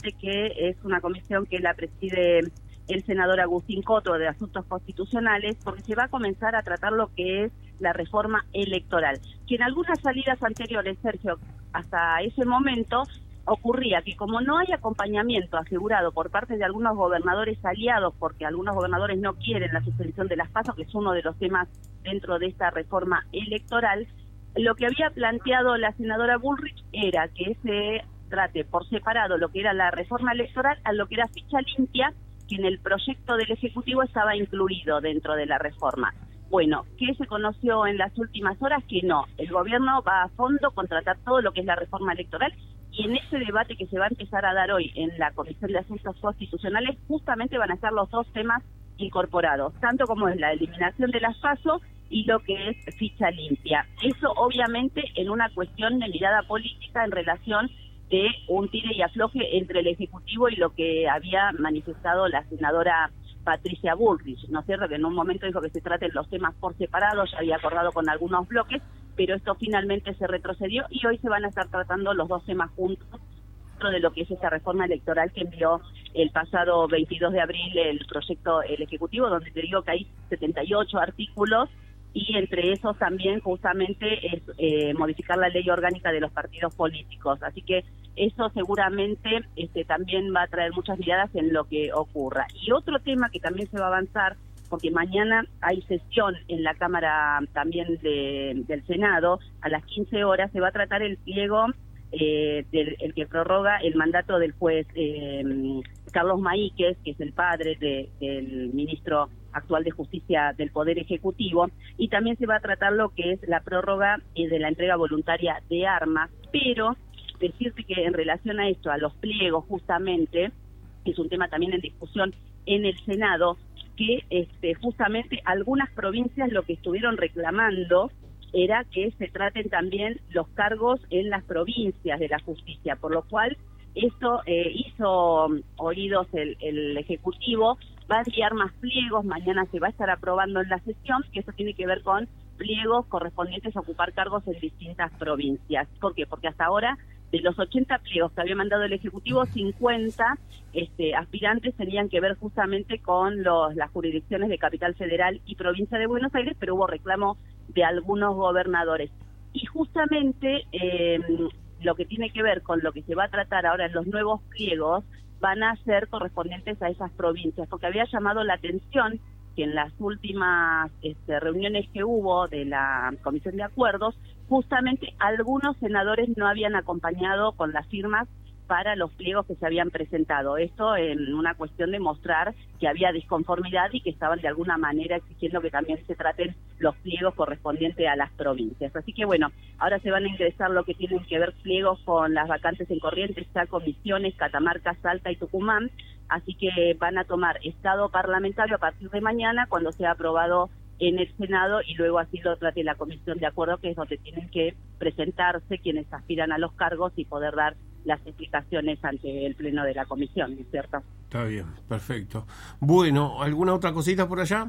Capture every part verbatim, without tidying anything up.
obviamente que es una comisión que la preside el senador Agustín Coto de Asuntos Constitucionales, porque se va a comenzar a tratar lo que es la reforma electoral, que en algunas salidas anteriores, Sergio, hasta ese momento ocurría que como no hay acompañamiento asegurado por parte de algunos gobernadores aliados, porque algunos gobernadores no quieren la suspensión de las PASO, que es uno de los temas dentro de esta reforma electoral, lo que había planteado la senadora Bullrich era que se trate por separado lo que era la reforma electoral a lo que era ficha limpia, que en el proyecto del Ejecutivo estaba incluido dentro de la reforma. Bueno, ¿qué se conoció en las últimas horas? Que no, el gobierno va a fondo con tratar todo lo que es la reforma electoral, y en ese debate que se va a empezar a dar hoy en la Comisión de Asuntos Constitucionales justamente van a estar los dos temas incorporados, tanto como es la eliminación de las PASO y lo que es ficha limpia. Eso obviamente en una cuestión de mirada política en relación de un tire y afloje entre el Ejecutivo y lo que había manifestado la senadora Patricia Bullrich, ¿no es cierto? Que en un momento dijo que se traten los temas por separado, ya había acordado con algunos bloques, pero esto finalmente se retrocedió y hoy se van a estar tratando los dos temas juntos dentro de lo que es esta reforma electoral que envió el pasado veintidós de abril el proyecto el Ejecutivo, donde te digo que hay setenta y ocho artículos, y entre esos también justamente es eh, modificar la ley orgánica de los partidos políticos. Así que eso seguramente este, también va a traer muchas miradas en lo que ocurra. Y otro tema que también se va a avanzar, porque mañana hay sesión en la Cámara también de, del Senado, a las quince horas se va a tratar el pliego eh, del el que prorroga el mandato del juez eh, Carlos Maíquez, que es el padre de, del ministro actual de Justicia del Poder Ejecutivo, y también se va a tratar lo que es la prórroga eh, de la entrega voluntaria de armas, pero decirte que en relación a esto, a los pliegos justamente, que es un tema también en discusión en el Senado, que este, justamente algunas provincias lo que estuvieron reclamando era que se traten también los cargos en las provincias de la justicia, por lo cual esto eh, hizo oídos el, el Ejecutivo, va a enviar más pliegos, mañana se va a estar aprobando en la sesión, que eso tiene que ver con pliegos correspondientes a ocupar cargos en distintas provincias. ¿Por qué? Porque hasta ahora, de los ochenta pliegos que había mandado el Ejecutivo, cincuenta este, aspirantes tenían que ver justamente con los, las jurisdicciones de Capital Federal y Provincia de Buenos Aires, pero hubo reclamo de algunos gobernadores. Y justamente eh, lo que tiene que ver con lo que se va a tratar ahora en los nuevos pliegos van a ser correspondientes a esas provincias, porque había llamado la atención que en las últimas este, reuniones que hubo de la Comisión de Acuerdos, justamente algunos senadores no habían acompañado con las firmas para los pliegos que se habían presentado. Esto en una cuestión de mostrar que había disconformidad y que estaban de alguna manera exigiendo que también se traten los pliegos correspondientes a las provincias. Así que bueno, ahora se van a ingresar lo que tienen que ver pliegos con las vacantes en Corrientes, Chaco, Misiones, Catamarca, Salta y Tucumán. Así que van a tomar estado parlamentario a partir de mañana cuando sea aprobado en el Senado y luego así lo trate la Comisión de Acuerdo, que es donde tienen que presentarse quienes aspiran a los cargos y poder dar las explicaciones ante el Pleno de la Comisión, ¿no es cierto? Está bien, perfecto. Bueno, ¿alguna otra cosita por allá?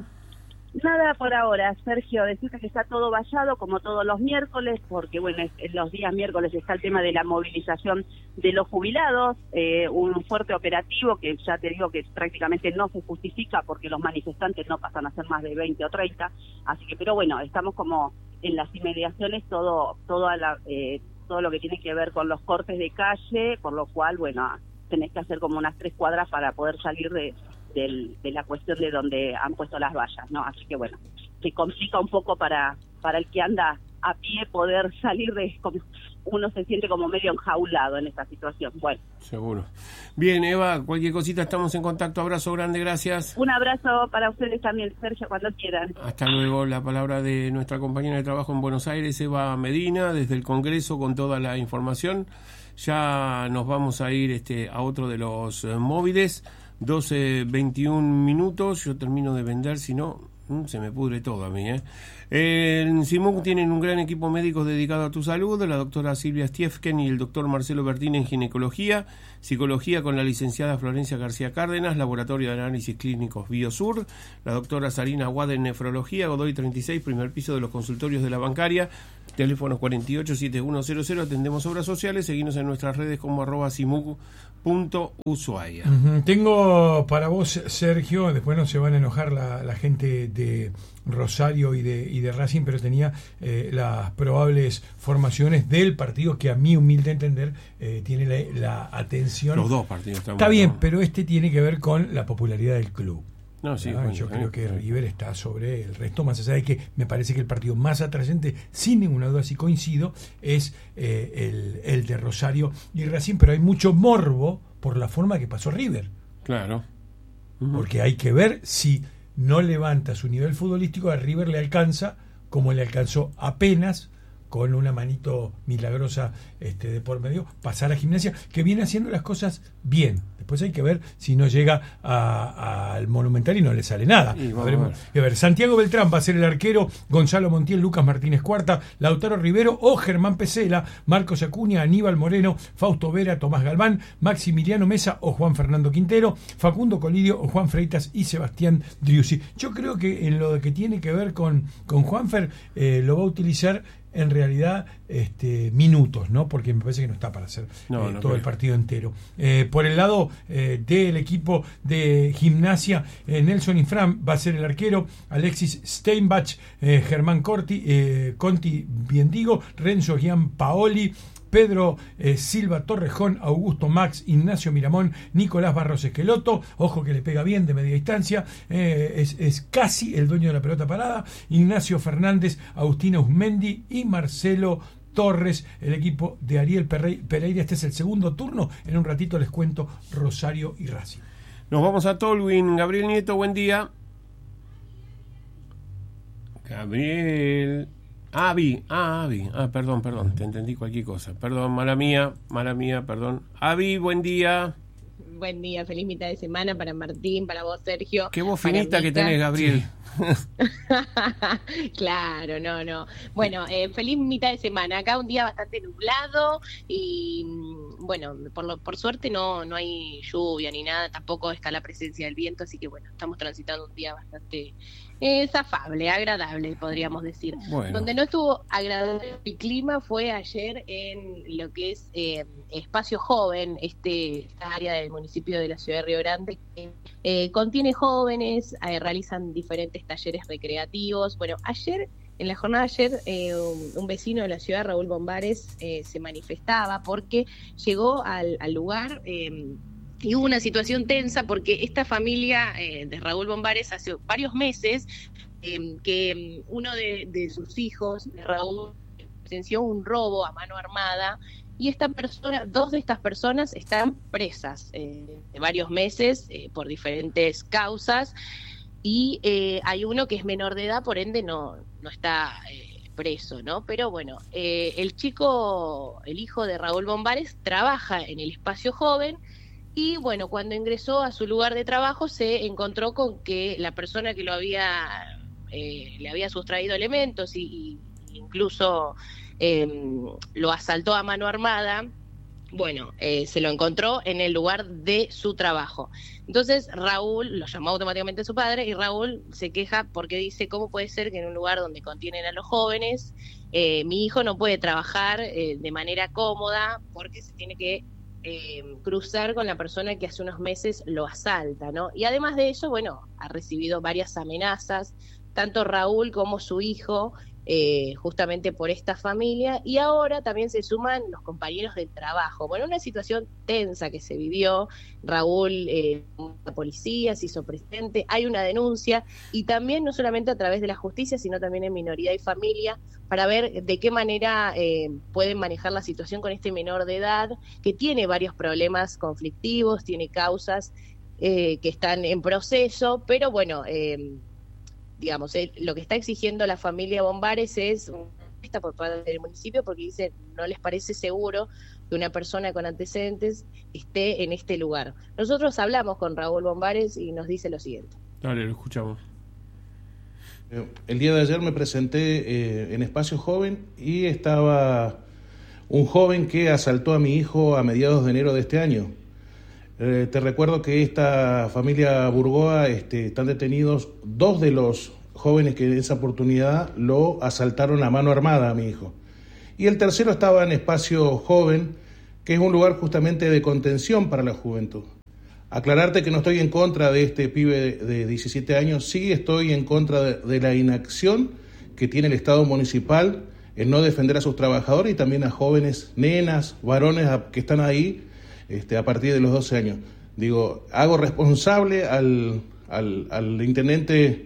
Nada por ahora, Sergio, decirte que está todo vallado como todos los miércoles, porque bueno, en los días miércoles está el tema de la movilización de los jubilados, eh, un fuerte operativo que ya te digo que prácticamente no se justifica porque los manifestantes no pasan a ser más de veinte o treinta, así que, pero bueno, estamos como en las inmediaciones, todo, toda la, eh, todo lo que tiene que ver con los cortes de calle, por lo cual, bueno, tenés que hacer como unas tres cuadras para poder salir de... Del, de la cuestión de donde han puesto las vallas, ¿no? Así que bueno, se complica un poco para para el que anda a pie poder salir de... Como, uno se siente como medio enjaulado en esta situación. Bueno. Seguro. Bien, Eva, cualquier cosita estamos en contacto. Abrazo grande, gracias. Un abrazo para ustedes también, Sergio, cuando quieran. Hasta luego. La palabra de nuestra compañera de trabajo en Buenos Aires, Eva Medina, desde el Congreso con toda la información. Ya nos vamos a ir este a otro de los eh, móviles. doce veintiún minutos, yo termino de vender, si no, se me pudre todo a mí. ¿eh? En Simuk tienen un gran equipo médico dedicado a tu salud, la doctora Silvia Stiefken y el doctor Marcelo Bertín en ginecología, psicología con la licenciada Florencia García Cárdenas, laboratorio de análisis clínicos Biosur, la doctora Sarina Aguad en nefrología, Godoy treinta y seis, primer piso de los consultorios de la bancaria, teléfono cuarenta y ocho, setenta y uno cero cero, atendemos obras sociales, seguimos en nuestras redes como arroba Simuk punto ushuaia. Uh-huh. Tengo para vos, Sergio, después no se van a enojar la, la gente de Rosario y de, y de Racing, pero tenía eh, las probables formaciones del partido que a mi humilde entender eh, tiene la, la atención. Los dos partidos están Está bien, bueno. pero este tiene que ver con la popularidad del club. No, sí, Ah, bueno, yo eh, creo que eh. River está sobre el resto, más allá de que me parece que el partido más atrayente, sin ninguna duda, si coincido, es eh, el, el de Rosario y Racing, pero hay mucho morbo por la forma que pasó River. Claro. Uh-huh. Porque hay que ver si no levanta su nivel futbolístico, a River le alcanza como le alcanzó apenas con una manito milagrosa este, de por medio, pasar a Gimnasia, que viene haciendo las cosas bien. Después hay que ver si no llega al Monumental y no le sale nada. Sí, a, ver, a ver, Santiago Beltrán va a ser el arquero, Gonzalo Montiel, Lucas Martínez Cuarta, Lautaro Rivero o Germán Pesela, Marcos Acuña, Aníbal Moreno, Fausto Vera, Tomás Galván, Maximiliano Mesa o Juan Fernando Quintero, Facundo Colidio o Juan Freitas y Sebastián Driussi. Yo creo que en lo que tiene que ver con, con Juanfer, eh, lo va a utilizar en realidad este, minutos, ¿no? Porque me parece que no está para hacer no, eh, no todo creo. el partido entero. Eh, por el lado eh, del equipo de Gimnasia, eh, Nelson Infram va a ser el arquero, Alexis Steinbach, eh, Germán Corti, eh, Conti Biendigo, Renzo Gian Paoli, Pedro eh, Silva Torrejón, Augusto Max, Ignacio Miramón, Nicolás Barros Esqueloto, ojo que le pega bien de media distancia, eh, es, es casi el dueño de la pelota parada, Ignacio Fernández, Agustín Usmendi y Marcelo Torres, el equipo de Ariel Pereira. Este es el segundo turno, en un ratito les cuento Rosario y Racing. Nos vamos a Tolwyn. Gabriel Nieto, buen día. Gabriel... Ah, Avi, ah, Avi, ah, perdón, perdón, te entendí cualquier cosa, perdón, mala mía, mala mía, perdón. Avi, buen día. Buen día, feliz mitad de semana para Martín, para vos, Sergio. Qué voz finita que tenés, Gabriel. Claro, no, no. Bueno, eh, feliz mitad de semana. Acá un día bastante nublado y, bueno, por, lo, por suerte no, no hay lluvia ni nada, tampoco está la presencia del viento, así que, bueno, estamos transitando un día bastante eh, zafable, agradable, podríamos decir. Bueno. Donde no estuvo agradable el clima fue ayer en lo que es eh, Espacio Joven, este esta área del municipio de la ciudad de Río Grande, que eh, contiene jóvenes, eh, realizan diferentes talleres recreativos. Bueno, ayer, en la jornada de ayer, eh, un, un vecino de la ciudad, Raúl Bombares, eh, se manifestaba porque llegó al, al lugar eh, y hubo una situación tensa porque esta familia eh, de Raúl Bombares hace varios meses eh, que uno de, de sus hijos, de Raúl, presenció un robo a mano armada. Y esta persona, dos de estas personas están presas eh, de varios meses eh, por diferentes causas y eh, hay uno que es menor de edad, por ende no, no está eh, preso, ¿no? Pero bueno, eh, el chico, el hijo de Raúl Bombares, trabaja en el Espacio Joven y bueno, cuando ingresó a su lugar de trabajo se encontró con que la persona que lo había, eh, le había sustraído elementos y, y incluso... Eh, lo asaltó a mano armada, bueno, eh, se lo encontró en el lugar de su trabajo. Entonces Raúl lo llamó automáticamente a su padre y Raúl se queja porque dice, ¿cómo puede ser que en un lugar donde contienen a los jóvenes, eh, mi hijo no puede trabajar eh, de manera cómoda porque se tiene que eh, cruzar con la persona que hace unos meses lo asalta, ¿no? Y además de eso, bueno, ha recibido varias amenazas, tanto Raúl como su hijo, Eh, justamente por esta familia, y ahora también se suman los compañeros del trabajo. Bueno, una situación tensa que se vivió. Raúl, eh, la policía se hizo presente, hay una denuncia, y también no solamente a través de la justicia, sino también en Minoridad y Familia, para ver de qué manera eh, pueden manejar la situación con este menor de edad, que tiene varios problemas conflictivos, tiene causas eh, que están en proceso, pero bueno, eh, digamos, eh, lo que está exigiendo la familia Bombares es una respuesta por parte del municipio porque dice no les parece seguro que una persona con antecedentes esté en este lugar. Nosotros hablamos con Raúl Bombares y nos dice lo siguiente. Dale, lo escuchamos. El día de ayer me presenté eh, en Espacio Joven y estaba un joven que asaltó a mi hijo a mediados de enero de este año. Eh, te recuerdo que esta familia Burgoa este, están detenidos dos de los jóvenes que en esa oportunidad lo asaltaron a mano armada a mi hijo. Y el tercero estaba en Espacio Joven que es un lugar justamente de contención para la juventud. Aclararte que no estoy en contra de este pibe de, de diecisiete años, sí estoy en contra de, de la inacción que tiene el Estado municipal en no defender a sus trabajadores y también a jóvenes, nenas, varones a, que están ahí este, a partir de los doce años. Digo, hago responsable al, al, al intendente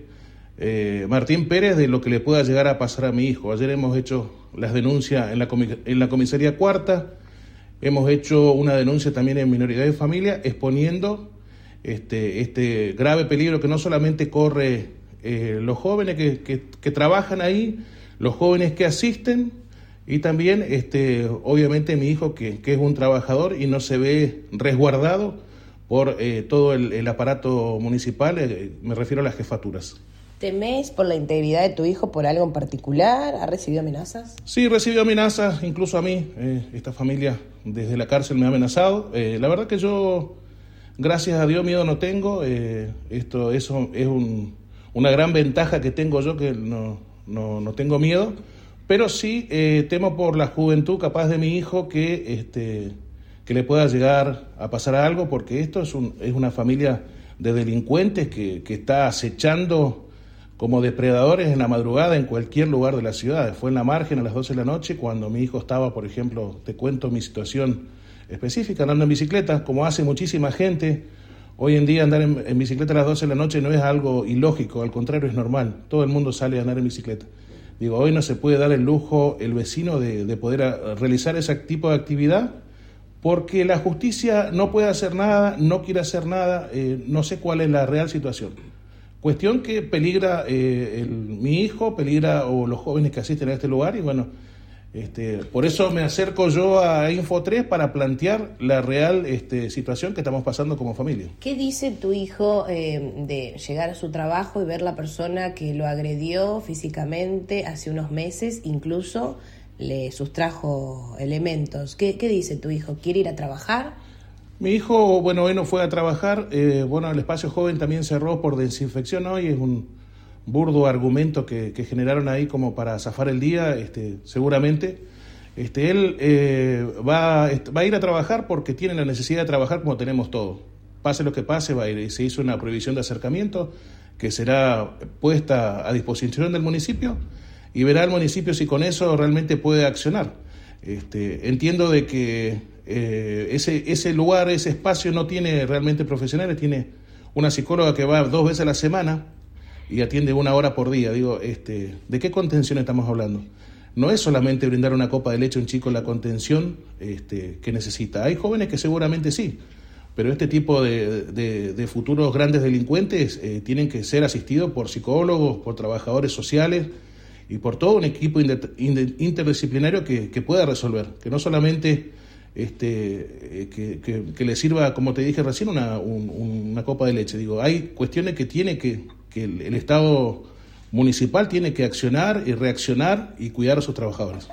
eh, Martín Pérez de lo que le pueda llegar a pasar a mi hijo. Ayer hemos hecho las denuncias en la, comi- en la comisaría cuarta, hemos hecho una denuncia también en minoridad de familia, exponiendo este, este grave peligro que no solamente corre eh, los jóvenes que, que, que trabajan ahí, los jóvenes que asisten, y también, este, obviamente, mi hijo que, que es un trabajador y no se ve resguardado por eh, todo el, el aparato municipal, eh, me refiero a las jefaturas. ¿Temés por la integridad de tu hijo por algo en particular? ¿Ha recibido amenazas? Sí, recibió amenazas, incluso a mí. Eh, esta familia desde la cárcel me ha amenazado. Eh, la verdad que yo, gracias a Dios, miedo no tengo. Eh, esto eso es un, una gran ventaja que tengo yo, que no, no, no tengo miedo. Pero sí eh, temo por la juventud capaz de mi hijo que, este, que le pueda llegar a pasar algo, porque esto es, un, es una familia de delincuentes que, que está acechando como depredadores en la madrugada en cualquier lugar de la ciudad. Fue en la margen a las doce de la noche cuando mi hijo estaba, por ejemplo, te cuento mi situación específica, andando en bicicleta, como hace muchísima gente. Hoy en día andar en, en bicicleta a las doce de la noche no es algo ilógico, al contrario es normal. Todo el mundo sale a andar en bicicleta. Digo, hoy no se puede dar el lujo el vecino de, de poder a, realizar ese tipo de actividad porque la justicia no puede hacer nada, no quiere hacer nada, eh, no sé cuál es la real situación. Cuestión que peligra eh, el, mi hijo, peligra o los jóvenes que asisten a este lugar y bueno, este, por eso me acerco yo a Info tres para plantear la real este, situación que estamos pasando como familia. ¿Qué dice tu hijo eh, de llegar a su trabajo y ver la persona que lo agredió físicamente hace unos meses, incluso le sustrajo elementos? ¿Qué, qué dice tu hijo? ¿Quiere ir a trabajar? Mi hijo, bueno, hoy no fue a trabajar, eh, bueno, el espacio joven también cerró por desinfección hoy, es un burdo argumento que, que generaron ahí como para zafar el día, este, seguramente. Este, él eh, va, va a ir a trabajar porque tiene la necesidad de trabajar como tenemos todos. Pase lo que pase, va a ir. Y se hizo una prohibición de acercamiento que será puesta a disposición del municipio y verá el municipio si con eso realmente puede accionar. Este, entiendo de que Eh, ese, ese lugar, ese espacio no tiene realmente profesionales, tiene una psicóloga que va dos veces a la semana y atiende una hora por día. Digo, este, ¿de qué contención estamos hablando? No es solamente brindar una copa de leche a un chico la contención este, que necesita. Hay jóvenes que seguramente sí, pero este tipo de, de, de futuros grandes delincuentes eh, tienen que ser asistidos por psicólogos, por trabajadores sociales y por todo un equipo inter, inter, interdisciplinario que, que pueda resolver, que no solamente Este, que, que, que le sirva, como te dije recién, una, un, una copa de leche. Digo, hay cuestiones que tiene que, que el, el Estado municipal tiene que accionar y reaccionar y cuidar a sus trabajadores.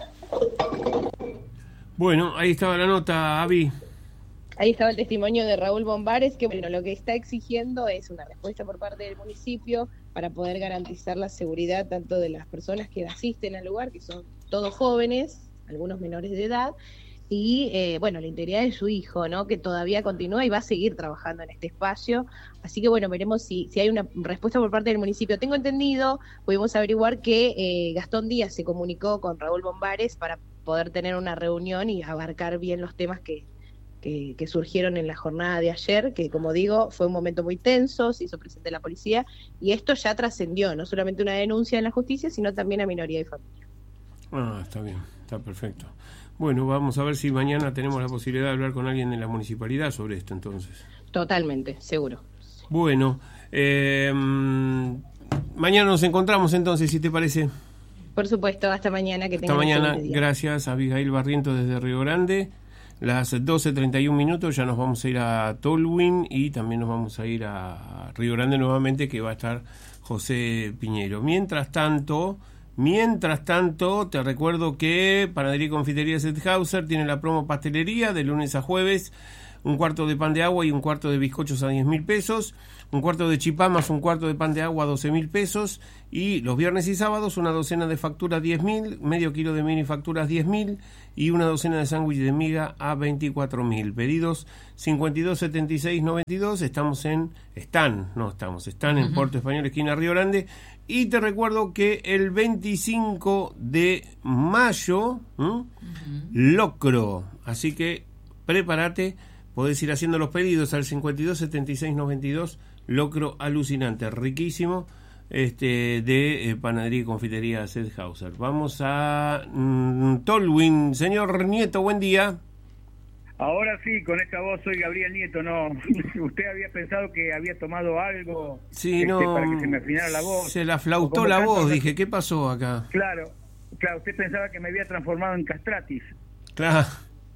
Bueno, ahí estaba la nota, Avi. Ahí estaba el testimonio de Raúl Bombares, que bueno, lo que está exigiendo es una respuesta por parte del municipio para poder garantizar la seguridad tanto de las personas que asisten al lugar, que son todos jóvenes, algunos menores de edad, y eh, bueno, la integridad de su hijo, ¿no? Que todavía continúa y va a seguir trabajando en este espacio. Así que bueno, veremos si, si hay una respuesta por parte del municipio. Tengo entendido, pudimos averiguar que eh, Gastón Díaz se comunicó con Raúl Bombares para poder tener una reunión y abarcar bien los temas que, que, que surgieron en la jornada de ayer, que como digo, fue un momento muy tenso, se hizo presente la policía, y esto ya trascendió, no solamente una denuncia en la justicia, sino también a minoría y familia. Ah, está bien, está perfecto. Bueno, vamos a ver si mañana tenemos la posibilidad de hablar con alguien de la municipalidad sobre esto, entonces. Totalmente, seguro. Bueno, eh, mañana nos encontramos entonces, si te parece. Por supuesto, hasta mañana. Que hasta mañana, gracias Abigail Barrientos desde Río Grande. Las doce treinta y un minutos ya nos vamos a ir a Tolwyn y también nos vamos a ir a Río Grande nuevamente, que va a estar José Piñero. Mientras tanto... Mientras tanto, te recuerdo que Panadería y Confitería Sethauser tiene la promo pastelería de lunes a jueves, un cuarto de pan de agua y un cuarto de bizcochos a diez mil pesos, un cuarto de chipá más un cuarto de pan de agua a doce mil pesos, y los viernes y sábados una docena de facturas diez mil, medio kilo de mini facturas diez mil y una docena de sándwich de miga a veinticuatro mil. Pedidos cincuenta y dos setenta y seis noventa y dos, estamos en, están, no estamos, están en uh-huh. Puerto Español, esquina Río Grande. Y te recuerdo que el veinticinco de mayo, ¿eh? uh-huh. locro, así que prepárate, podés ir haciendo los pedidos al cincuenta y dos setenta y seis noventa y dos, locro alucinante, riquísimo, este de eh, panadería y confitería Sedhauser. Vamos a mm, Tolwyn. Señor Nieto, buen día. Ahora sí, con esta voz soy Gabriel Nieto, no. Usted había pensado que había tomado algo sí, este, no, para que se me afinara la voz. Se la flautó la voz, dije, ¿qué pasó acá? Claro, claro, usted pensaba que me había transformado en castratis. Claro.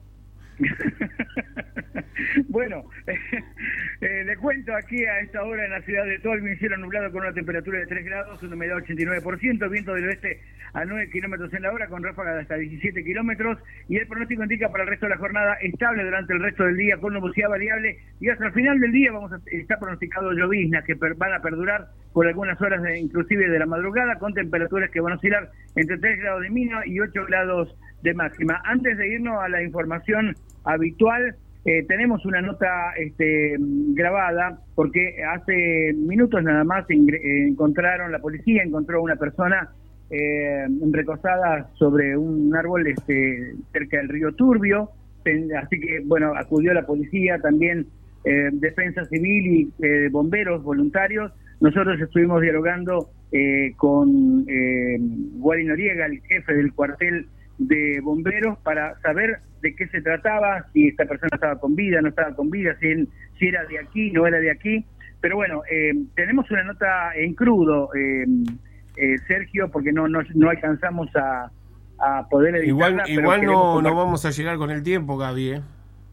Bueno, eh, eh, le cuento aquí a esta hora en la ciudad de Tolwyn, cielo nublado con una temperatura de tres grados, una humedad ochenta y nueve por ciento, viento del oeste a nueve kilómetros en la hora con ráfagas de hasta diecisiete kilómetros, y el pronóstico indica para el resto de la jornada estable durante el resto del día con nubosidad variable, y hasta el final del día vamos a está pronosticado lloviznas que per, van a perdurar por algunas horas de, inclusive de la madrugada, con temperaturas que van a oscilar entre tres grados de mínima y ocho grados de máxima. Antes de irnos a la información habitual, eh, tenemos una nota este, grabada, porque hace minutos nada más ingre- eh, encontraron, la policía encontró una persona eh, recostada sobre un árbol este, cerca del río Turbio, así que bueno, acudió la policía, también eh, Defensa Civil y eh, bomberos voluntarios. Nosotros estuvimos dialogando eh, con eh, Wally Noriega, el jefe del cuartel de bomberos, para saber de qué se trataba, si esta persona estaba con vida, no estaba con vida, si, él, si era de aquí, no era de aquí. Pero bueno, eh, tenemos una nota en crudo, eh, eh, Sergio, porque no no, no alcanzamos a, a poder editarla. Igual, igual no, no vamos a llegar con el tiempo, Gaby, ¿eh?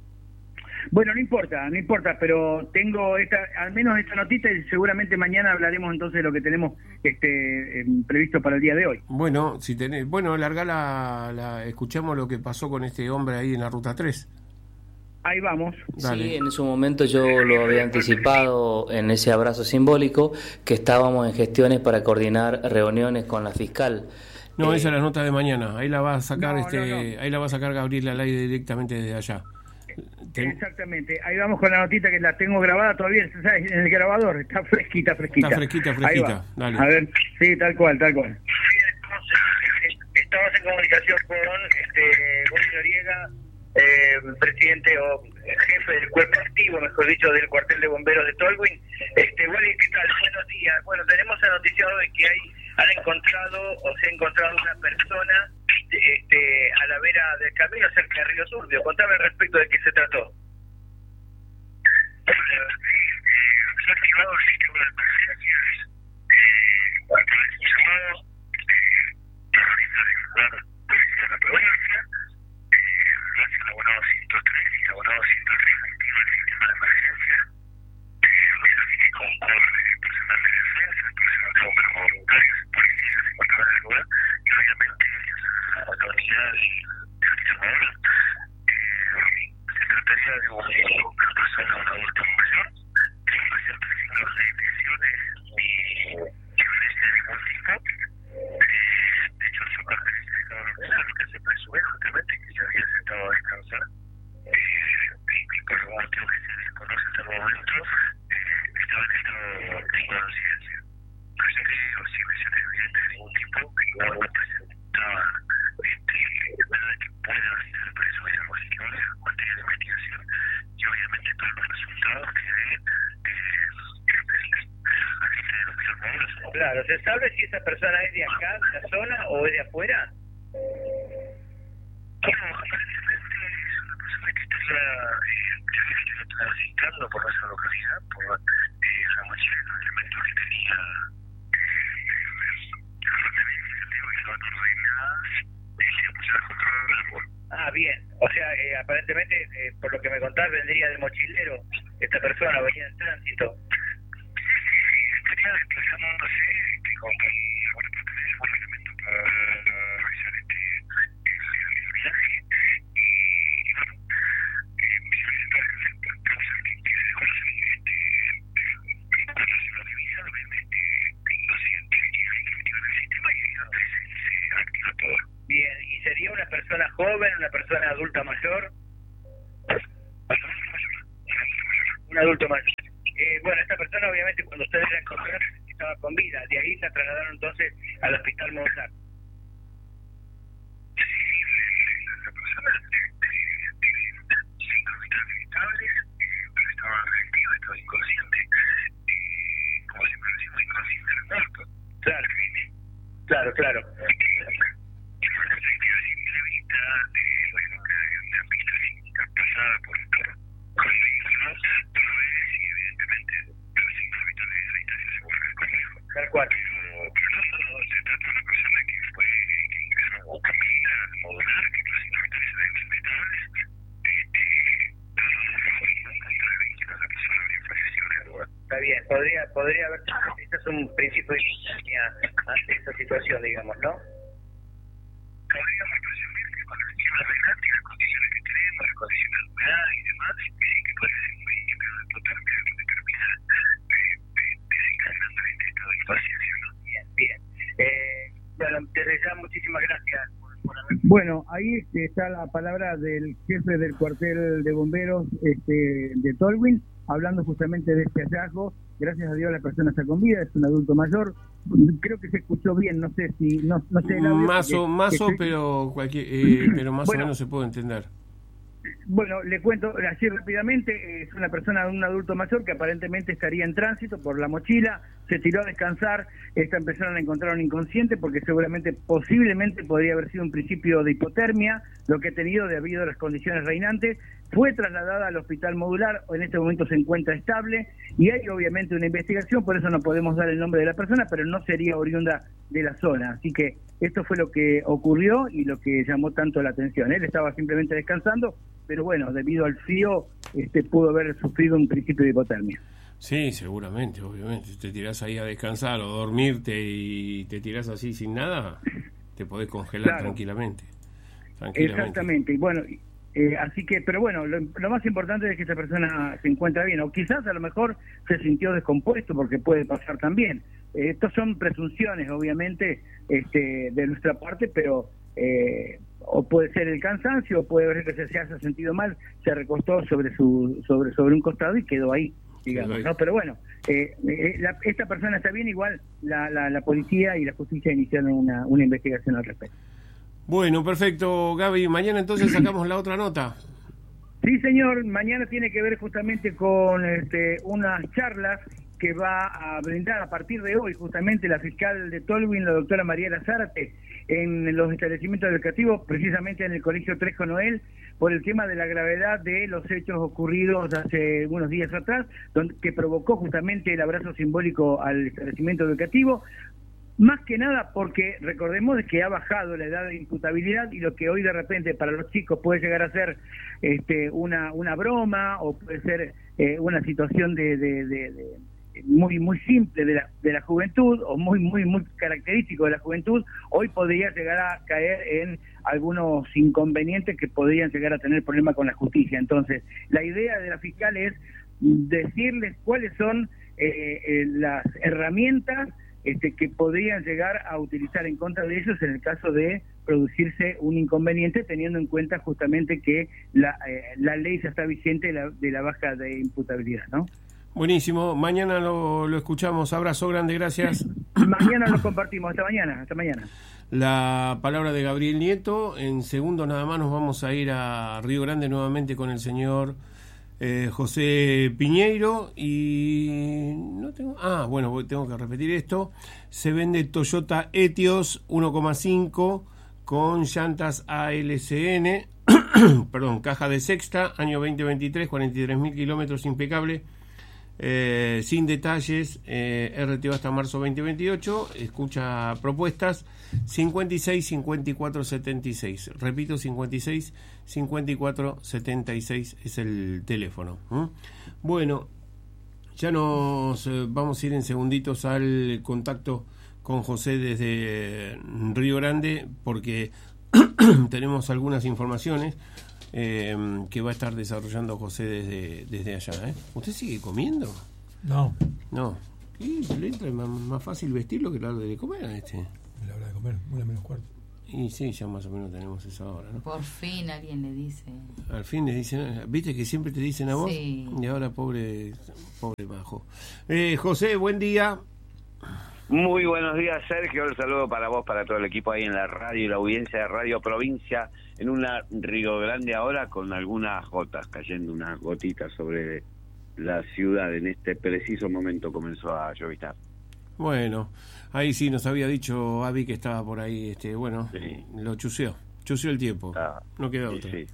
Bueno, no importa, no importa, pero tengo esta, al menos esta notita, y seguramente mañana hablaremos entonces de lo que tenemos este eh, previsto para el día de hoy. Bueno, si tenés, bueno, larga la, la, escuchamos lo que pasó con este hombre ahí en la ruta tres. Ahí vamos. Dale. Sí, en su momento yo lo había anticipado en ese abrazo simbólico, que estábamos en gestiones para coordinar reuniones con la fiscal. No, eh, esa es la nota de mañana. Ahí la va a sacar, no, este, no, no. ahí la va a sacar Gabriela al aire directamente desde allá. Ten... Exactamente, ahí vamos con la notita que la tengo grabada todavía en el grabador, está fresquita, fresquita. Está fresquita, fresquita, dale. A ver, sí, tal cual, tal cual. Entonces, estamos en comunicación con este Wally Noriega, eh, presidente o jefe del cuerpo activo, mejor dicho, del cuartel de bomberos de Tolwyn. Este, Wally, ¿qué tal? Buenos días. Bueno, tenemos anoticiado de que hay, han encontrado o se ha encontrado una persona este, a la vera del camino cerca de Río Turbio. Contame al respecto de qué se trató. Se ha activado el sistema de emergencias para que el llamado de realizar informar a la provincia, gracias al abonado ciento tres y el abonado ciento tres activa el sistema de emergencia. Es así que concurre personal de defensa, personal de bomberos voluntarios, policías se encontraban en el lugar, y obviamente a la unidad de activadora se trataría de una persona, un adulto mayor, que no presenta signos de lesiones ni violencia de ningún tipo. De hecho, su característica estaba dormida, lo que se presume justamente que se había sentado a descansar, y por algún motivo que se desconoce hasta el momento, estaba en estado de inconsciencia. No se cree o sin lesiones evidentes de ningún tipo, que no no presentaba nada que pueda realizar presumir algo psicológico en materia de investigación, y obviamente todos los resultados que den agentes de los biólogos. Claro, ¿se sabe si esa persona es de acá, de la zona, o es de afuera? Bueno, aparentemente es una persona que estaría eh, transitando por nuestra localidad, por eh, la mochila de los elementos que tenía Ah, bien. O sea, eh, aparentemente, eh, por lo que me contás, vendría de mochilero. Esta persona venía en tránsito. Estaría desplazándose con alguna pertenencia, un elemento para realizar este el viaje. Y bueno, me solicitar el persona joven, una persona adulta mayor? Un adulto mayor. Eh, bueno, esta persona obviamente cuando ustedes la encontraron estaba con vida, de ahí la trasladaron entonces al hospital modular. La persona signos vitales estables, pero estaba reactiva, estaba inconsciente, como siempre decimos, inconsciente en el muerto. Claro, claro, claro. Y fue una perspectiva simple vista de bueno, una pista física pasada por con los dolores y evidentemente los signos vitales de la instancia se vuelven complejos. Tal cual. Pero, pero no solo se trata de una persona que fue que ingresó o camina modular, que los signos vitales se ven estables, este, no, no, no fue nunca y realmente la persona habría fallecido en el lugar. Está bien, podría, podría haber, este es un principio de instancia ante esa situación, digamos, ¿no? Cabría resumir que con el clima reinante, las condiciones que tenemos, las condiciones de humedad y demás, sí que puede ser un principio de hipotermia que determina desencadenando este estado de infancia, ¿no? Bien, bien. Eh, bueno, desde ya muchísimas gracias por, por haber... Bueno, ahí este, está la palabra del jefe del cuartel de bomberos este, de Tolwyn, hablando justamente de este hallazgo. Gracias a Dios la persona está con vida, es un adulto mayor. Creo que se escuchó bien, no sé si... no, no sé el audio, más o, que, más que o se... pero, cualquier, eh, pero más bueno, o menos se puede entender. Bueno, le cuento así rápidamente, es una persona, un adulto mayor que aparentemente estaría en tránsito por la mochila, se tiró a descansar, esta persona la encontraron inconsciente porque seguramente, posiblemente podría haber sido un principio de hipotermia, lo que ha tenido debido a las condiciones reinantes, fue trasladada al hospital modular, en este momento se encuentra estable y hay obviamente una investigación, por eso no podemos dar el nombre de la persona, pero no sería oriunda de la zona, así que esto fue lo que ocurrió y lo que llamó tanto la atención. Él estaba simplemente descansando, pero bueno, debido al frío, este pudo haber sufrido un principio de hipotermia. Sí, seguramente, obviamente. Si te tirás ahí a descansar o dormirte y te tirás así sin nada, te podés congelar claro. tranquilamente, tranquilamente. Exactamente, y bueno, eh, así que, pero bueno, lo, lo más importante es que esta persona se encuentra bien, o quizás a lo mejor se sintió descompuesto, porque puede pasar también. Eh, estos son presunciones, obviamente, este, de nuestra parte, pero... Eh, o puede ser el cansancio, o puede ser que se, se haya sentido mal, se recostó sobre su sobre sobre un costado y quedó ahí, digamos, ¿no? Pero bueno, eh, eh, la, esta persona está bien, igual la, la, la policía y la justicia iniciaron una, una investigación al respecto. Bueno, perfecto, Gaby. Mañana entonces sacamos la otra nota. Sí, señor. Mañana tiene que ver justamente con este, unas charlas que va a brindar a partir de hoy justamente la fiscal de Tolwyn, la doctora Mariela Zárate, en los establecimientos educativos, precisamente en el Colegio Trejo Noel, por el tema de la gravedad de los hechos ocurridos hace unos días atrás, donde, que provocó justamente el abrazo simbólico al establecimiento educativo, más que nada porque recordemos que ha bajado la edad de imputabilidad y lo que hoy de repente para los chicos puede llegar a ser este, una, una broma o puede ser eh, una situación de... de, de, de muy muy simple de la de la juventud o muy muy muy característico de la juventud, hoy podría llegar a caer en algunos inconvenientes que podrían llegar a tener problemas con la justicia. Entonces, la idea de la fiscal es decirles cuáles son eh, eh, las herramientas este, que podrían llegar a utilizar en contra de ellos en el caso de producirse un inconveniente, teniendo en cuenta justamente que la, eh, la ley ya está vigente de la, de la baja de imputabilidad, ¿no? Buenísimo, mañana lo, lo escuchamos. Abrazo grande, gracias. Mañana lo compartimos, hasta mañana, hasta mañana. La palabra de Gabriel Nieto. En segundos nada más nos vamos a ir a Río Grande nuevamente con el señor eh, José Piñeiro. Y no tengo. Ah, bueno, tengo que repetir esto. Se vende Toyota Etios uno coma cinco con llantas A L C N, perdón, caja de sexta, año veinte veintitrés, cuarenta y tres mil kilómetros, impecable. Eh, sin detalles, eh, R T O hasta marzo veinte veintiocho. Escucha propuestas cincuenta y seis cincuenta y cuatro setenta y seis. Repito, cincuenta y seis cincuenta y cuatro setenta y seis es el teléfono. ¿Mm? Bueno, ya nos eh, vamos a ir en segunditos al contacto con José desde Río Grande, porque tenemos algunas informaciones Eh, que va a estar desarrollando José desde, desde allá. ¿eh? ¿Usted sigue comiendo? No. No. ¿Y le entra más, más fácil vestirlo que la hora de comer a este? La hora de comer, una menos cuarto. Y sí, ya más o menos tenemos esa hora, ¿no? Por fin alguien le dice. Al fin le dicen, ¿viste que siempre te dicen a vos? Sí. Y ahora pobre, pobre Majo. Eh, José, buen día. Muy buenos días, Sergio. El saludo para vos, para todo el equipo ahí en la radio y la audiencia de Radio Provincia, en una Río Grande ahora con algunas gotas, cayendo unas gotitas sobre la ciudad. En este preciso momento comenzó a lloviznar. Bueno, ahí sí nos había dicho Avi que estaba por ahí, este, bueno, sí. Lo chuseó, chuseó el tiempo, ah, no queda sí, otra. Sí.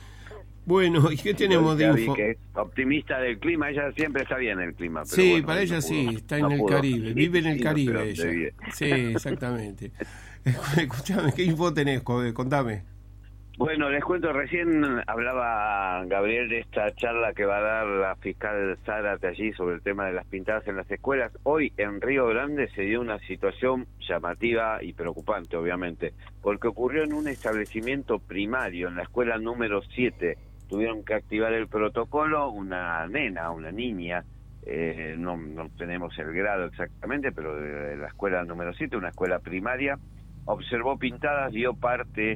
Bueno, ¿y qué tenemos de info? Que es optimista del clima, ella siempre está bien el clima. Pero sí, bueno, para ella no sí, pudo, está no en el pudo. Caribe, vive en el Sí, Caribe ella. vive. Sí, exactamente. Escuchame, ¿qué info tenés? Contame. Bueno, les cuento, recién hablaba Gabriel de esta charla que va a dar la fiscal Zárate allí sobre el tema de las pintadas en las escuelas. Hoy en Río Grande se dio una situación llamativa y preocupante, obviamente, porque ocurrió en un establecimiento primario, en la escuela número siete. Tuvieron que activar el protocolo, una nena, una niña, eh, no, no tenemos el grado exactamente, pero de la escuela número siete, una escuela primaria, observó pintadas, dio parte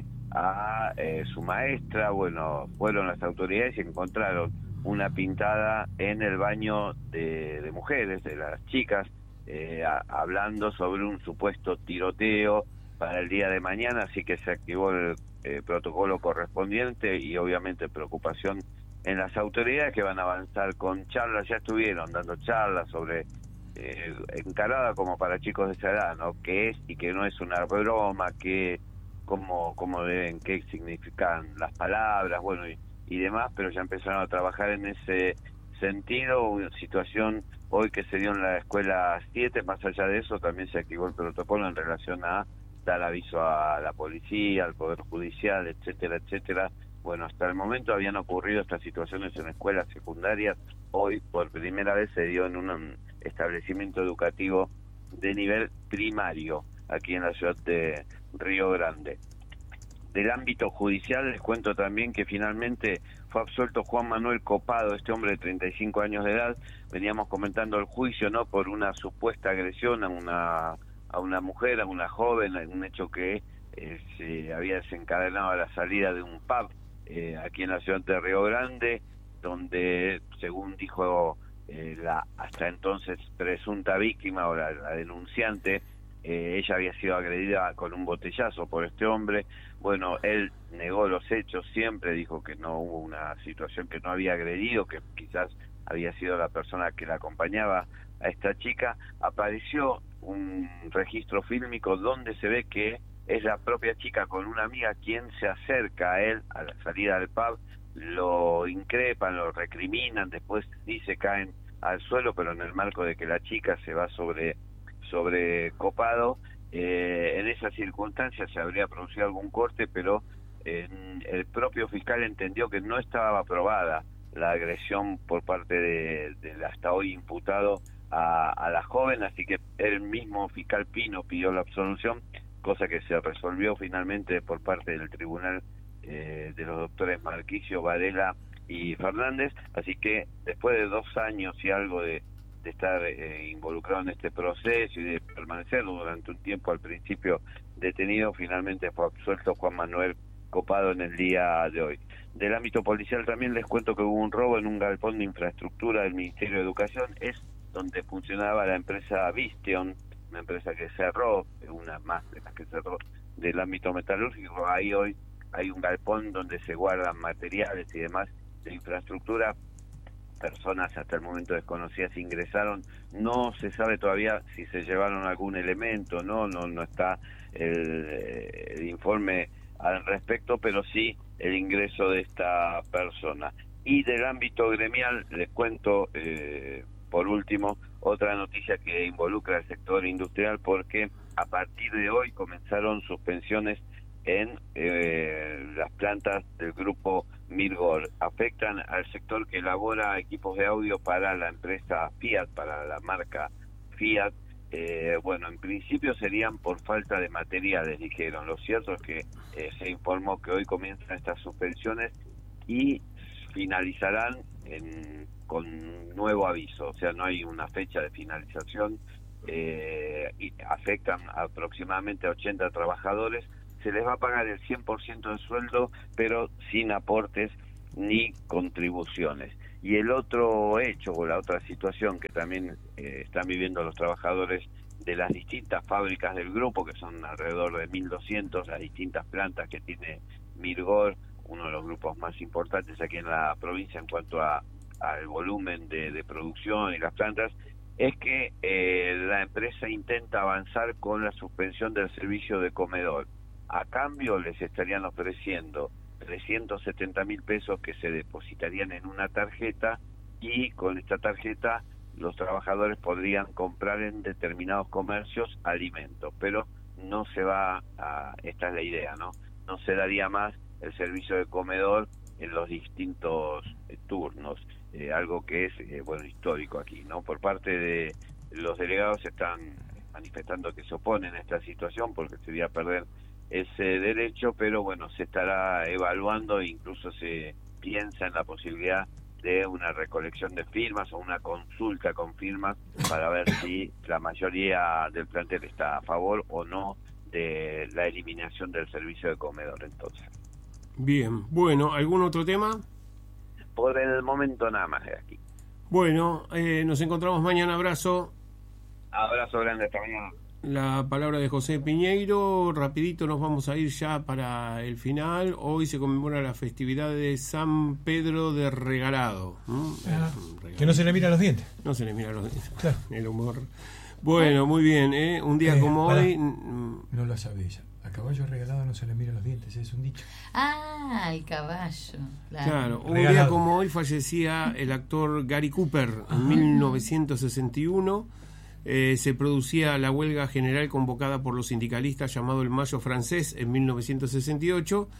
a eh, su maestra. Bueno, fueron las autoridades y encontraron una pintada en el baño de, de mujeres, de las chicas, eh, a, hablando sobre un supuesto tiroteo para el día de mañana, así que se activó el eh, protocolo correspondiente y obviamente preocupación en las autoridades que van a avanzar con charlas. Ya estuvieron dando charlas sobre Eh, encarada como para chicos de esa edad, ¿no? Qué es y que no es una broma, que cómo, cómo deben, qué significan las palabras, bueno, y, y demás, pero ya empezaron a trabajar en ese sentido. Una situación hoy que se dio en la escuela siete, más allá de eso, también se activó el protocolo en relación a dar aviso a la policía, al Poder Judicial, etcétera, etcétera. Bueno, hasta el momento habían ocurrido estas situaciones en escuelas secundarias. Hoy, por primera vez, se dio en un establecimiento educativo de nivel primario, aquí en la ciudad de Río Grande. Del ámbito judicial, les cuento también que finalmente fue absuelto Juan Manuel Copado, este hombre de treinta y cinco años de edad. Veníamos comentando el juicio, ¿no?, por una supuesta agresión a una, a una mujer, a una joven, un hecho que eh, se había desencadenado a la salida de un pub eh, aquí en la ciudad de Río Grande, donde, según dijo eh, la hasta entonces presunta víctima o la, la denunciante, eh, ella había sido agredida con un botellazo por este hombre. Bueno, él negó los hechos, siempre dijo que no hubo una situación, que no había agredido, que quizás había sido la persona que la acompañaba a esta chica. Apareció un registro fílmico donde se ve que es la propia chica con una amiga quien se acerca a él a la salida del pub, lo increpan, lo recriminan, después sí se caen al suelo, pero en el marco de que la chica se va sobre, sobre Copado. Eh, en esas circunstancias se habría producido algún corte, pero eh, el propio fiscal entendió que no estaba aprobada la agresión por parte de, del hasta hoy imputado a, a la joven, así que el mismo fiscal Pino pidió la absolución, cosa que se resolvió finalmente por parte del tribunal eh, de los doctores Marquicio, Varela y Fernández. Así que después de dos años y algo de, de estar eh, involucrado en este proceso y de permanecer durante un tiempo al principio detenido, finalmente fue absuelto Juan Manuel Copado en el día de hoy. Del ámbito policial también les cuento que hubo un robo en un galpón de infraestructura del Ministerio de Educación, es donde funcionaba la empresa Vistion, una empresa que cerró, una más de las que cerró del ámbito metalúrgico. Ahí hoy hay un galpón donde se guardan materiales y demás de infraestructura. Personas hasta el momento desconocidas ingresaron, no se sabe todavía si se llevaron algún elemento, no, no, no está el, el informe al respecto, pero sí el ingreso de esta persona. Y del ámbito gremial les cuento, eh, por último, otra noticia que involucra al sector industrial, porque a partir de hoy comenzaron suspensiones en eh, las plantas del grupo Mirgor. Afectan al sector que elabora equipos de audio para la empresa Fiat, para la marca Fiat. Eh, bueno, en principio serían por falta de materiales, dijeron. Lo cierto es que eh, se informó que hoy comienzan estas suspensiones y finalizarán en, con nuevo aviso, o sea, no hay una fecha de finalización. Eh, y afectan aproximadamente a ochenta trabajadores. se les va a pagar el cien por ciento del sueldo, pero sin aportes ni contribuciones. Y el otro hecho, o la otra situación que también eh, están viviendo los trabajadores de las distintas fábricas del grupo, que son alrededor de mil doscientos, las distintas plantas que tiene Mirgor, uno de los grupos más importantes aquí en la provincia en cuanto a al volumen de, de producción y las plantas, es que eh, la empresa intenta avanzar con la suspensión del servicio de comedor. A cambio les estarían ofreciendo trescientos setenta mil pesos que se depositarían en una tarjeta, y con esta tarjeta los trabajadores podrían comprar en determinados comercios alimentos, pero no se va a, esta es la idea, ¿no? No se daría más el servicio de comedor en los distintos eh, turnos, eh, algo que es eh, bueno histórico aquí, ¿no? Por parte de los delegados están manifestando que se oponen a esta situación porque sería perder ese derecho, pero bueno, se estará evaluando e incluso se piensa en la posibilidad de una recolección de firmas o una consulta con firmas para ver si la mayoría del plantel está a favor o no de la eliminación del servicio de comedor. Entonces, bien, bueno, ¿algún otro tema? Por el momento nada más de aquí. Bueno, eh, nos encontramos mañana, abrazo. Abrazo grande, hasta mañana. La palabra de José Piñeiro. Rapidito nos vamos a ir ya para el final. Hoy se conmemora la festividad de San Pedro de Regalado. ¿Mm? Ah, que no se le mira los dientes. No se le mira los dientes. Claro. El humor. Bueno, muy bien, ¿eh? Un día Eh, como pará. hoy... No lo sabía. A caballo regalado no se le mira los dientes, es un dicho. Ah, el caballo. Claro, Claro, un Regalado. día como hoy fallecía el actor Gary Cooper en mil novecientos sesenta y uno. Eh, se producía la huelga general convocada por los sindicalistas llamado el Mayo Francés en mil novecientos sesenta y ocho,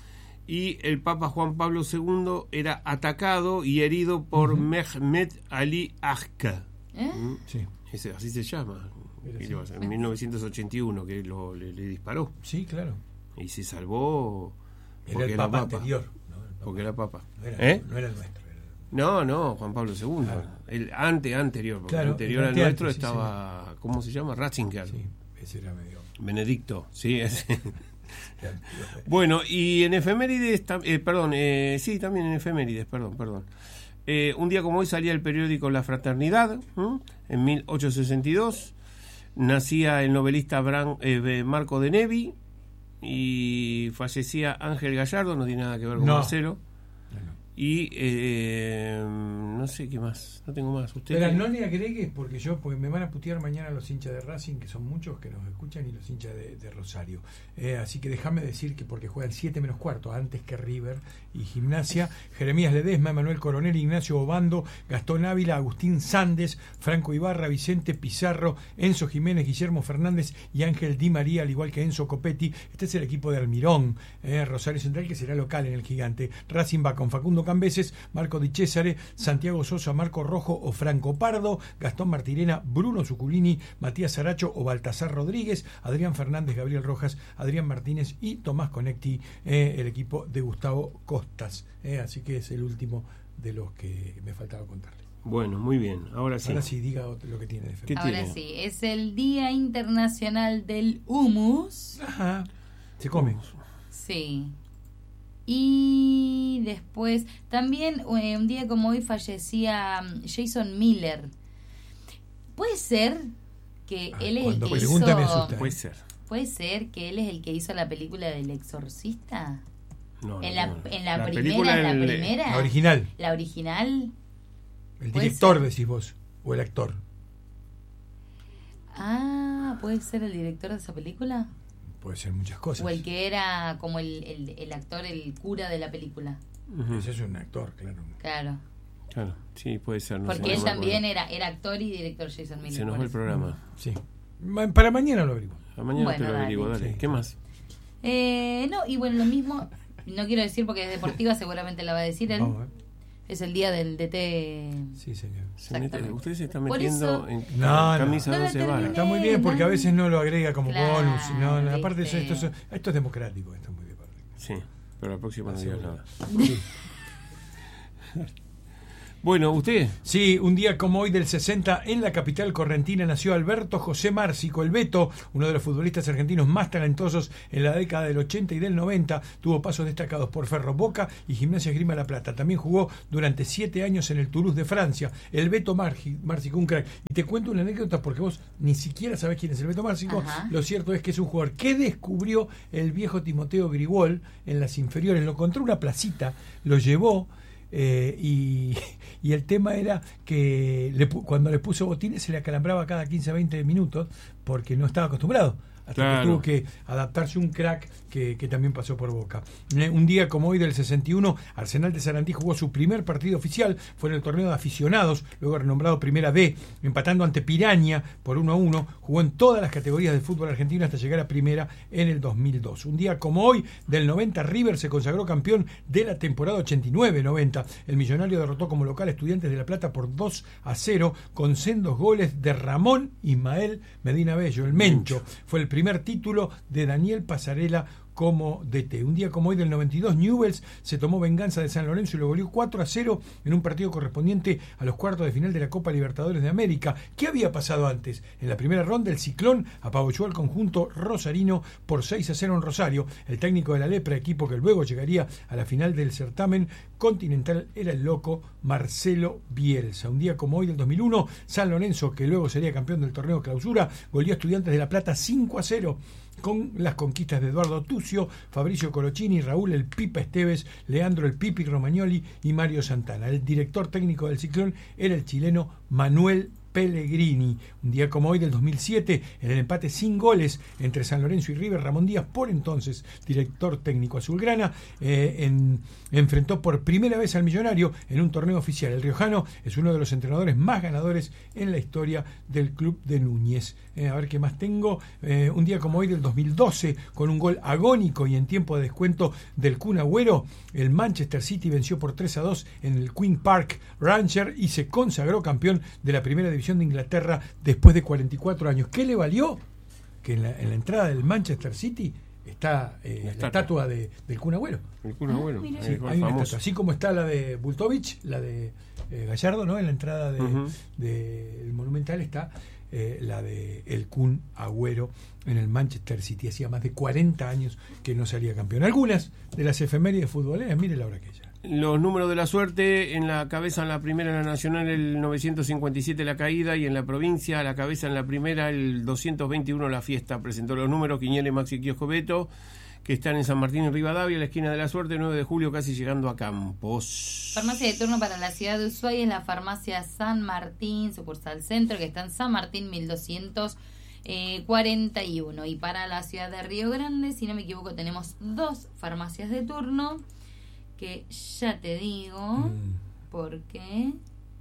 y el Papa Juan Pablo segundo era atacado y herido por uh-huh. Mehmet Ali Agca. ¿Eh? ¿Mm? Sí. Ese, así se llama. Pero ¿Qué sí. le va a hacer? En mil novecientos ochenta y uno que lo, le, le disparó. Sí, claro. Y se salvó Era porque el era papa papa. anterior. No, el papa. Porque era papa. No era, ¿Eh? no era el nuestro. Era... No, no, Juan Pablo segundo. Claro. El ante anterior, porque Claro, el anterior el al ante nuestro antes, sí, estaba, ¿cómo se llama? Ratzinger. Sí, ese era medio... Benedicto, sí, ese. Bueno, y en efemérides, tam- eh, perdón, eh, sí, también en efemérides, perdón, perdón. Eh, un día como hoy salía el periódico La Fraternidad, ¿m? En mil ochocientos sesenta y dos. Nacía el novelista Bran, eh, Marco de Nevi, y fallecía Ángel Gallardo, no tiene nada que ver con No. Marcelo. No, no. Y eh, no sé qué más, no tengo más. ¿Usted Pero tiene? no le agregues porque yo porque me van a putear mañana los hinchas de Racing, que son muchos que nos escuchan, y los hinchas de, de Rosario. Eh, así que déjame decir que porque juegan siete menos cuarto antes que River y Gimnasia, Jeremías Ledesma, Manuel Coronel, Ignacio Obando, Gastón Ávila, Agustín Sandes, Franco Ibarra, Vicente Pizarro, Enzo Jiménez, Guillermo Fernández y Ángel Di María, al igual que Enzo Copetti. Este es el equipo de Almirón, eh, Rosario Central, que será local en el Gigante. Racing va con Facundo Cambeses, Marco Di Cesare, Santiago Sosa, Marco Rojo o Franco Pardo, Gastón Martirena, Bruno Zuculini, Matías Saracho o Baltasar Rodríguez, Adrián Fernández, Gabriel Rojas, Adrián Martínez y Tomás Conecti, eh, el equipo de Gustavo Costas. Eh, así que es el último de los que me faltaba contarles. Bueno, muy bien, ahora sí. Ahora sí, diga lo que tiene de fe. ¿Qué Ahora tiene? sí, es el Día Internacional del Hummus. Ajá. Se come. Sí. Y después, también eh, un día como hoy fallecía um, Jason Miller. ¿Puede ser que Ah, él es el cuando que pregunta me hizo... asusta. Puede ser. ¿Puede ser que él es el que hizo la película del Exorcista? No, En no, la, no. en la, La primera, película en la el- primera. La original. La original. El Puede director, ser. decís vos. O el actor. Ah, ¿puede ser el director de esa película? Puede ser muchas cosas. O el que era como el, el, el actor, el cura de la película. Ujú. Ese es un actor, claro. Claro. Claro, sí, puede ser. No Porque sé, él no me también acuerdo. era, era actor y director, Jason Miller. Se nos por va el eso. programa. Sí. Ma- Para mañana lo averiguo. A mañana Bueno, te lo dale. averiguo, dale. Sí. ¿Qué más? Eh, no, y bueno, lo mismo, no quiero decir porque es deportiva, seguramente la va a decir él. Vamos, ¿eh? Es el día del D T. Sí, señor. Se mete, Exactamente. usted se está Por metiendo eso- en No, no. camisa No la doce varas. terminé. Está muy bien porque a veces no lo agrega como Claro, bonus. No, no, aparte eso, viste. esto, es- esto es democrático. Esto es muy bien. Sí, pero la próxima no digas nada. Sí. Bueno, ¿usted? Sí, un día como hoy del sesenta, en la capital correntina nació Alberto José Márcico, el Beto, uno de los futbolistas argentinos más talentosos en la década del ochenta y del noventa. Tuvo pasos destacados por Ferro, Boca y Gimnasia Esgrima La Plata. También jugó durante siete años en el Toulouse de Francia. El Beto Márcico, un crack. Y te cuento una anécdota porque vos ni siquiera sabés quién es el Beto Márcico. Ajá. Lo cierto es que es un jugador que descubrió el viejo Timoteo Grigol en las inferiores. Lo encontró en una placita, lo llevó. Eh, y, y el tema era que le, cuando le puso botines se le acalambraba cada quince a veinte minutos porque no estaba acostumbrado. Hasta Claro. que tuvo que adaptarse un crack que, que también pasó por Boca. Eh, un día como hoy del sesenta y uno, Arsenal de Sarandí jugó su primer partido oficial, fue en el torneo de aficionados, luego renombrado Primera B, empatando ante Piraña por uno a uno. Jugó en todas las categorías del fútbol argentino hasta llegar a Primera en el dos mil dos. Un día como hoy del noventa, River se consagró campeón de la temporada ochenta y nueve noventa. El millonario derrotó como local a Estudiantes de La Plata por dos a cero con sendos goles de Ramón Ismael Medina Bello, el Mencho. Fue el primer título de Daniel Pasarela como D T. Un día como hoy del noventa y dos, Newell's se tomó venganza de San Lorenzo y lo goleó cuatro a cero en un partido correspondiente a los cuartos de final de la Copa Libertadores de América. ¿Qué había pasado antes? En la primera ronda, el Ciclón apabulló al conjunto rosarino por seis a cero en Rosario. El técnico de la Lepra, equipo que luego llegaría a la final del certamen continental, era el loco Marcelo Bielsa. Un día como hoy del dos mil uno, San Lorenzo, que luego sería campeón del torneo Clausura, goleó a Estudiantes de La Plata cinco a cero. Con las conquistas de Eduardo Tucio, Fabricio Colochini, Raúl el Pipa Esteves, Leandro el Pipi Romagnoli y Mario Santana. El director técnico del Ciclón era el chileno Manuel Pellegrini. Un día como hoy del dos mil siete, en el empate sin goles entre San Lorenzo y River, Ramón Díaz, por entonces director técnico azulgrana, eh, en, enfrentó por primera vez al Millonario en un torneo oficial. El riojano es uno de los entrenadores más ganadores en la historia del club de Núñez. Eh, a ver qué más tengo. Eh, un día como hoy del dos mil doce, con un gol agónico y en tiempo de descuento del Kun Agüero, el Manchester City venció por tres a dos en el Queen Park Rancher y se consagró campeón de la primera división de Inglaterra después de cuarenta y cuatro años. ¿Qué le valió? Que en la, en la entrada del Manchester City está eh, la, la estatua de, del Kun Agüero. El Kun Agüero. Ah, sí, hay una estatua, así como está la de Bultovich, la de eh, Gallardo, ¿no? En la entrada del uh-huh. de, de Monumental está eh, la de el Kun Agüero en el Manchester City. Hacía más de cuarenta años que no salía campeón. Algunas de las efemérides futboleras, mire la hora que ya. Los números de la suerte: en la cabeza en la primera, en la nacional el novecientos cincuenta y siete la caída, y en la provincia a la cabeza en la primera el doscientos veintiuno la fiesta. Presentó los números Quiñones, Maxi Kiosco Beto, que están en San Martín y Rivadavia, la esquina de la suerte, nueve de julio, casi llegando a Campos. Farmacia de turno para la ciudad de Ushuaia es la farmacia San Martín, sucursal centro, que está en San Martín mil doscientos cuarenta y uno. Y para la ciudad de Río Grande, si no me equivoco, tenemos dos farmacias de turno, que ya te digo, mm. porque...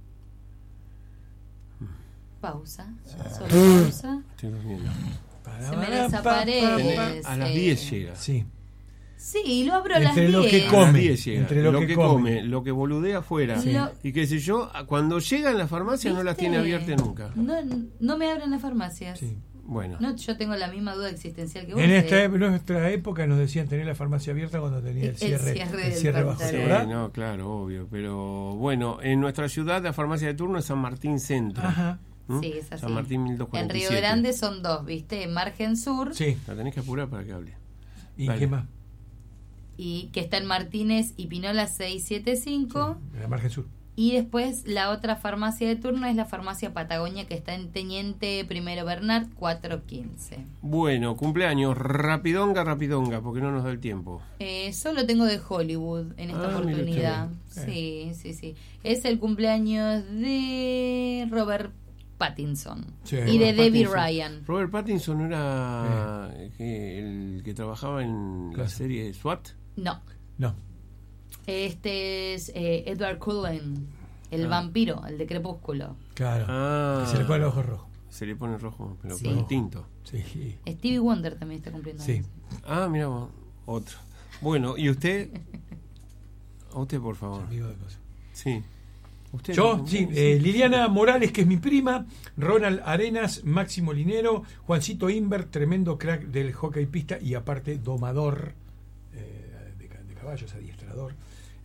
Pausa, solo pausa. Estoy durmiendo. Se me desaparece. A las diez llega. Sí. Sí, lo abro a las Entre diez. lo que come, llega. Entre lo, lo que, que come. come, lo que boludea afuera. Sí. Y qué sé yo, cuando llega en la farmacia no las tiene abiertas nunca. No, no me abren las farmacias. Sí. Bueno. No, yo tengo la misma duda existencial que vos. En esta en nuestra época nos decían tener la farmacia abierta cuando tenía el, el cierre, cierre, el cierre bajo, sí, ¿verdad? No, claro, obvio. Pero bueno, en nuestra ciudad la farmacia de turno es San Martín Centro. Ajá. ¿Mm? Sí, es así. San Martín mil doscientos cuarenta y siete. En Río Grande son dos, ¿viste? En Margen Sur. Sí. La tenés que apurar para que hable. ¿Y Dale. qué más? Y que está en Martínez y Pinola seiscientos setenta y cinco. Sí, en la Margen Sur. Y después la otra farmacia de turno es la farmacia Patagonia, que está en Teniente Primero Bernard cuatrocientos quince. Bueno, cumpleaños, rapidonga, rapidonga, porque no nos da el tiempo. Eh, solo tengo de Hollywood en esta ah, oportunidad. Eh. Sí, sí, sí. Es el cumpleaños de Robert Pattinson Sí, y Robert de Debbie Pattinson. Ryan. Robert Pattinson era eh. que el que trabajaba en claro. la serie SWAT. No. No. Este es eh, Edward Cullen, el ah. vampiro, el de Crepúsculo. Claro. Ah, Que se le pone el ojo rojo. Se le pone rojo, pero Sí. con distinto. Sí. Stevie Wonder también está cumpliendo Sí. años. Ah, mira vos, otro. Bueno, ¿y usted? A usted, por favor. Amigo de cosas. Sí. ¿Usted Yo, no? sí, eh, Liliana Morales, que es mi prima, Ronald Arenas, Máximo Linero, Juancito Inver, tremendo crack del hockey pista y aparte domador eh, de, de caballos, adiestrador.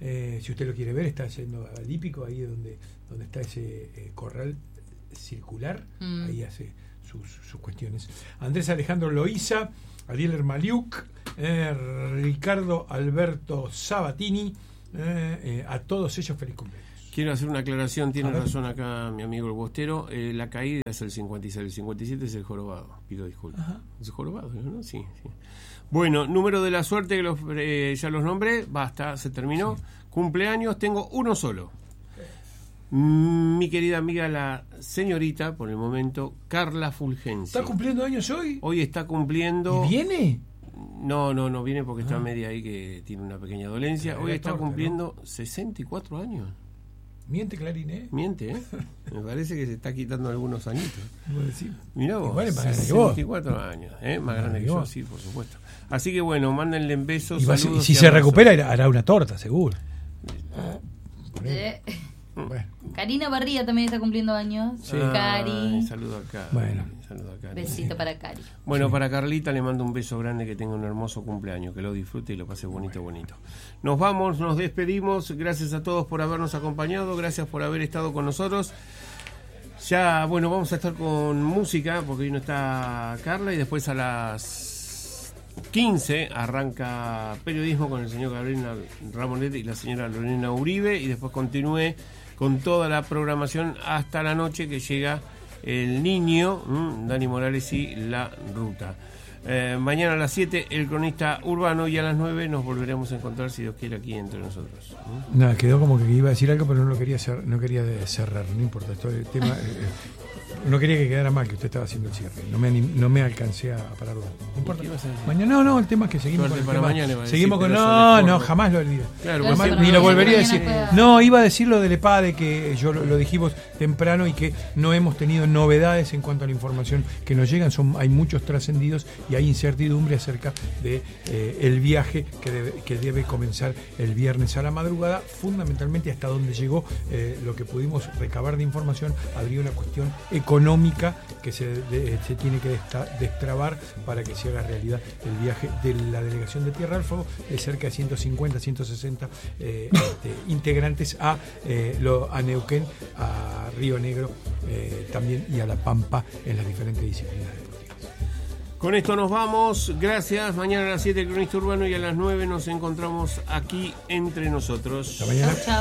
Eh, si usted lo quiere ver, está yendo al hípico, ahí donde, donde está ese eh, corral circular, mm. ahí hace sus, sus cuestiones. Andrés Alejandro Loíza, Ariel Ermaliuk, eh, Ricardo Alberto Sabatini, eh, eh, a todos ellos feliz cumpleaños. Quiero hacer una aclaración, tiene razón acá mi amigo el Bostero, eh, la caída es el cincuenta y seis, el cincuenta y siete es el jorobado, pido disculpas. Ajá. Es el jorobado, ¿no? Sí, sí. Bueno, número de la suerte que los, eh, ya los nombré, basta, se terminó. Sí. Cumpleaños, tengo uno solo. Mm, mi querida amiga la señorita, por el momento, Carla Fulgencio. ¿Está cumpliendo años hoy? Hoy está cumpliendo... ¿Y viene? No, no, no viene porque está ah. media ahí que tiene una pequeña dolencia. Hoy está torta, cumpliendo ¿no? sesenta y cuatro años. Miente, Clarín, ¿eh? Miente, ¿eh? Me parece que se está quitando algunos añitos. Sí. Mirá vos, igual es más sesenta y cuatro años, ¿eh? Más grande que yo, sí, por supuesto. Así que bueno, mándenle besos, y saludos. Y si y se recupera, hará una torta, seguro. Eh. Bueno. Karina Barría también está cumpliendo años. Sí. Cari. Saludo acá. Bueno. Saludo a Cari. Besito para Cari. Bueno, sí. Para Carlita le mando un beso grande, que tenga un hermoso cumpleaños, que lo disfrute y lo pase bonito, bonito. Nos vamos, nos despedimos. Gracias a todos por habernos acompañado. Gracias por haber estado con nosotros. Ya, bueno, vamos a estar con música, porque hoy no está Carla, y después a las quince arranca periodismo con el señor Gabriel Ramonet y la señora Lorena Uribe, y después continúe con toda la programación hasta la noche, que llega el niño, ¿m? Dani Morales y La Ruta. Eh, mañana a las siete el cronista urbano, y a las nueve nos volveremos a encontrar, si Dios quiere, aquí entre nosotros. ¿Mm? No, quedó como que iba a decir algo, pero no lo quería hacer, no quería cerrar, no importa. Todo el tema, eh, no quería que quedara mal que usted estaba haciendo el cierre. No me, no me alcancé a pararlo. No importa. Mañana, no, no, el tema es que seguimos con el para tema. Mañana seguimos con no, no, jamás lo olvido. Claro, jamás, claro, ni lo volvería a decir. Pueda... No, iba a decir lo del EPADE, que yo lo, lo dijimos temprano, y que no hemos tenido novedades en cuanto a la información que nos llegan. Son, hay muchos trascendidos y hay incertidumbre acerca de eh, el viaje que debe, que debe comenzar el viernes a la madrugada. Fundamentalmente, hasta donde llegó eh, lo que pudimos recabar de información, habría una cuestión económica que se, de, se tiene que desta, destrabar para que se haga realidad el viaje de la delegación de Tierra del Fuego, de cerca de ciento cincuenta, ciento sesenta eh, este, integrantes a, eh, lo, a Neuquén, a Río Negro eh, también, y a La Pampa, en las diferentes disciplinas deportivas. Con esto nos vamos. Gracias. Mañana a las siete el cronista urbano, y a las nueve nos encontramos aquí entre nosotros. Hasta mañana. Chau, chau.